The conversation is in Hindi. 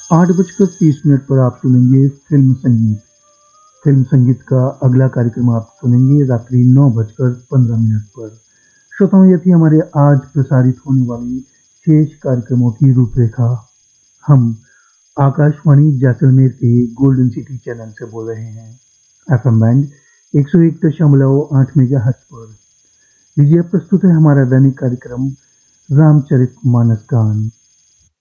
8:30 पर आप सुनेंगे फिल्म संगीत। फिल्म संगीत का अगला कार्यक्रम आप सुनेंगे रात्रि 9:15 पर। श्रोताओं, ये थी हमारे आज प्रसारित होने वाली शेष कार्यक्रमों की रूपरेखा। हम आकाशवाणी जैसलमेर के गोल्डन सिटी चैनल से बोल रहे हैं, एफएम बैंड 101.8 मेगाहर्ट्ज पर। लीजिए, प्रस्तुत है हमारा दैनिक कार्यक्रम रामचरित मानस गान।